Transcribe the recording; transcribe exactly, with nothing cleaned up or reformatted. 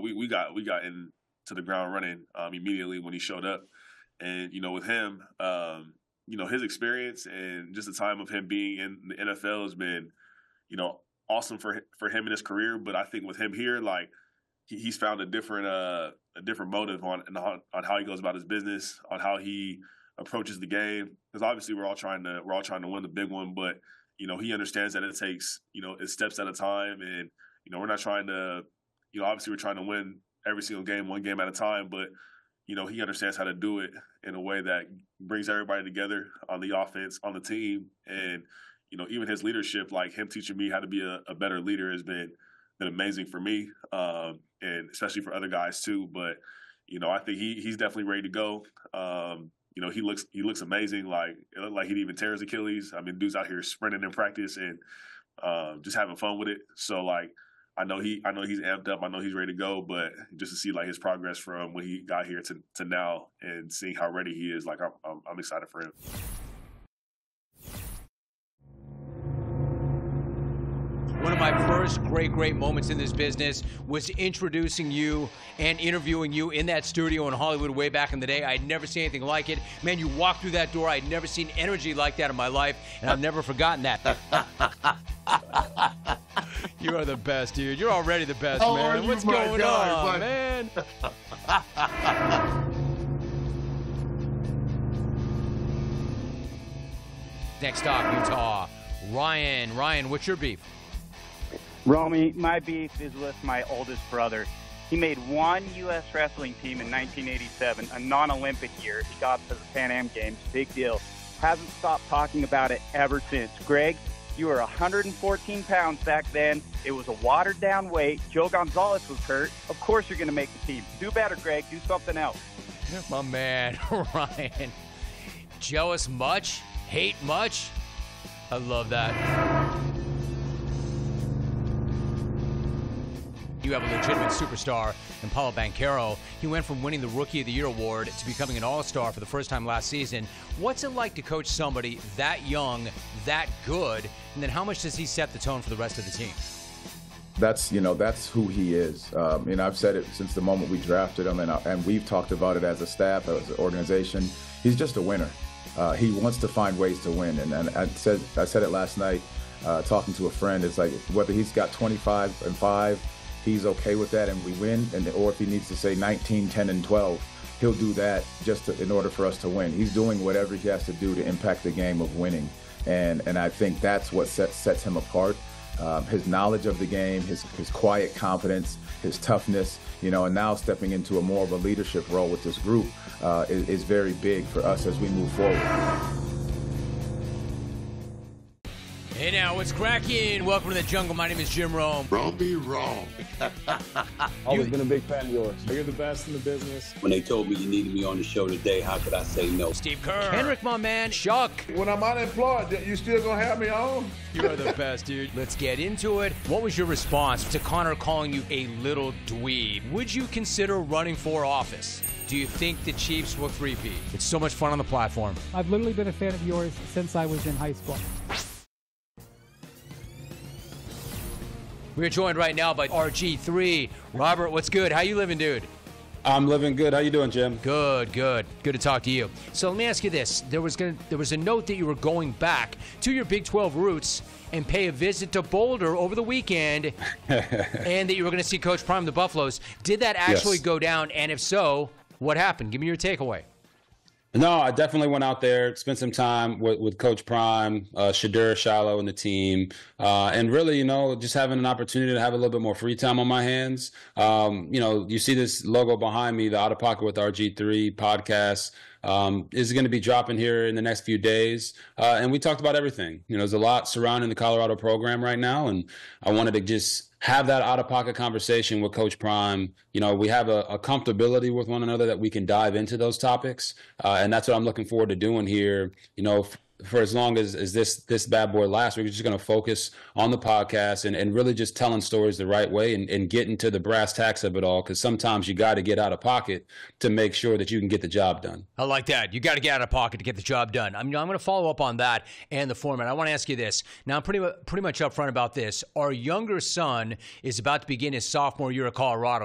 we we got we got into the ground running um, immediately when he showed up. And you know, with him, um, you know, his experience and just the time of him being in the N F L has been, you know, awesome for for him in his career. But I think with him here, like he, he's found a different uh, a different motive on on on how he goes about his business, on how he approaches the game. Because obviously we're all trying to we're all trying to win the big one, but you know, he understands that it takes, you know, it's steps at a time. And, you know, we're not trying to, you know, obviously we're trying to win every single game, one game at a time. But, you know, he understands how to do it in a way that brings everybody together on the offense, on the team. And, you know, even his leadership, like him teaching me how to be a, a better leader has been, been amazing for me, um, and especially for other guys too. But, you know, I think he he's definitely ready to go. Um, You know, he looks he looks amazing. Like it looked like he'd even tear his Achilles. I mean, dude's out here sprinting in practice and um, just having fun with it. So like, I know he I know he's amped up. I know he's ready to go. But just to see like his progress from when he got here to, to now and seeing how ready he is, like I'm I'm, I'm excited for him. One of my first great, great moments in this business was introducing you and interviewing you in that studio in Hollywood way back in the day. I'd never seen anything like it. Man, you walked through that door. I'd never seen energy like that in my life, and I've never forgotten that. You are the best, dude. You're already the best, How man. are you, What's my going guy, on, but... man? Next up, Utah. Ryan. Ryan, what's your beef? Romy, my beef is with my oldest brother. He made one U S wrestling team in nineteen eighty-seven, a non-Olympic year. He got to the Pan Am Games, big deal. Hasn't stopped talking about it ever since. Greg, you were one hundred fourteen pounds back then. It was a watered-down weight. Joe Gonzalez was hurt. Of course you're going to make the team. Do better, Greg. Do something else. My man, Ryan. Jealous much? Hate much? I love that. You have a legitimate superstar in Paulo Banchero. He went from winning the Rookie of the Year award to becoming an all-star for the first time last season. What's it like to coach somebody that young, that good, and then how much does he set the tone for the rest of the team? That's, you know, that's who he is. Um, and I've said it since the moment we drafted him, and, I, and we've talked about it as a staff, as an organization. He's just a winner. Uh, he wants to find ways to win. And, and I said I said it last night, uh, talking to a friend. It's like whether he's got twenty-five and five, he's okay with that and we win, and or if he needs to say nineteen, ten, and twelve, he'll do that just to, in order for us to win. He's doing whatever he has to do to impact the game of winning, and and I think that's what sets sets him apart. Um, his knowledge of the game, his his quiet confidence, his toughness, you know, and now stepping into a more of a leadership role with this group uh, is, is very big for us as we move forward. Hey now, what's cracking? Welcome to the jungle. My name is Jim Rome. Romy Rome. Always been a big fan of yours. You're the best in the business. When they told me you needed me on the show today, how could I say no? Steve Kerr. Henrik, my man. Chuck. When I'm unemployed, you still gonna have me on? You are the best, dude. Let's get into it. What was your response to Connor calling you a little dweeb? Would you consider running for office? Do you think the Chiefs will three-peat? It's so much fun on the platform. I've literally been a fan of yours since I was in high school. We're joined right now by R G three. Robert, what's good? How you living, dude? I'm living good. How you doing, Jim? Good, good. Good to talk to you. So let me ask you this. There was gonna, there was a note that you were going back to your Big twelve roots and pay a visit to Boulder over the weekend, and that you were going to see Coach Prime, the Buffaloes. Did that actually Yes. go down? And if so, what happened? Give me your takeaway. No, I definitely went out there, spent some time with, with Coach Prime, uh, Shadur, Shiloh, and the team. Uh, and really, you know, just having an opportunity to have a little bit more free time on my hands. Um, you know, you see this logo behind me, the Out of Pocket with R G three podcast. Um, is going to be dropping here in the next few days. Uh, and we talked about everything. You know, there's a lot surrounding the Colorado program right now. And I wanted to just have that out-of-pocket conversation with Coach Prime. You know, we have a, a comfortability with one another that we can dive into those topics. Uh, and that's what I'm looking forward to doing here, you know, f- for as long as, as this this bad boy lasts. We're just going to focus on the podcast and, and really just telling stories the right way and, and getting to the brass tacks of it all, because sometimes you got to get out of pocket to make sure that you can get the job done. I like that. You got to get out of pocket to get the job done. I'm, I'm going to follow up on that and the format. I want to ask you this. Now, I'm pretty, mu- pretty much upfront about this. Our younger son is about to begin his sophomore year at Colorado.